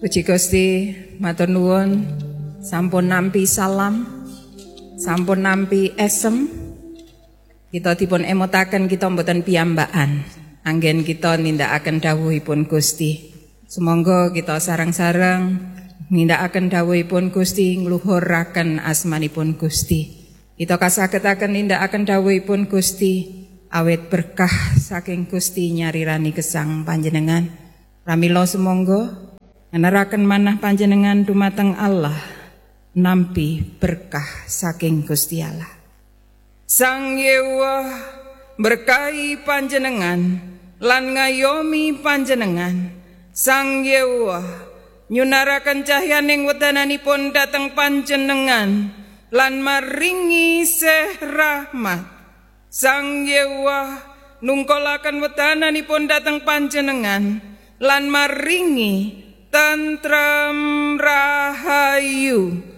Puji Gusti, matur nuwun, sampun nampi salam, sampun nampi esem. Kita dipun emotaken kita mboten piyambakan. Anggen kita nindakaken dawuhipun Gusti. Sumangga kita sareng-sareng nindakaken dawuhipun Gusti, ngluhuraken asmanipun Gusti. Kita kasagetaken nindakaken dawuhipun Gusti, awet berkah saking Gusti nyarirani gesang panjenengan. Pramila sumangga ngeneraken manah panjenengan dumateng Allah, nampi berkah saking Gusti Allah. Sang Yewa berkahi panjenengan lan ngayomi panjenengan. Sang Yewa nyunaraken cahyaning wedananipun dhateng panjenengan lan maringi seh rahmat. Sang Yewa nungkolaken wedananipun dhateng panjenengan lan maringi tentrem rahayu.